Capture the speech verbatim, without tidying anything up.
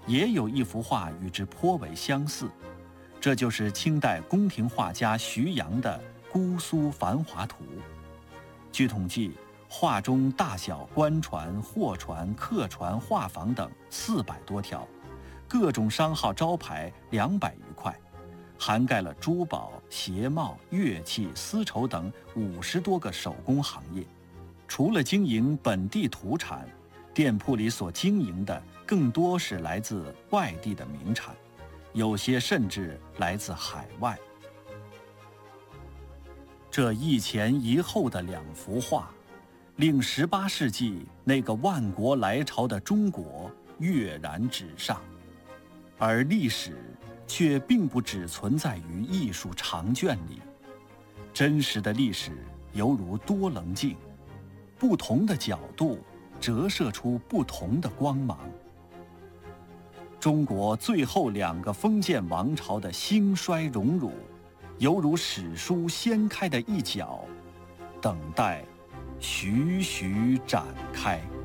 也有一幅画与之颇为相似，这就是清代宫廷画家徐阳的《姑苏繁华图》。据统计，画中大小官船、货船、客船、画舫等四百多条，各种商号招牌两百余块，涵盖了珠宝、鞋帽、乐器、丝绸等五十多个手工行业。除了经营本地土产，店铺里所经营的更多是来自外地的名产，有些甚至来自海外。这一前一后的两幅画，令十八世纪那个万国来朝的中国跃然纸上。而历史却并不只存在于艺术长卷里，真实的历史犹如多棱镜，不同的角度折射出不同的光芒。中国最后两个封建王朝的兴衰荣辱，犹如史书掀开的一角，等待徐徐展开。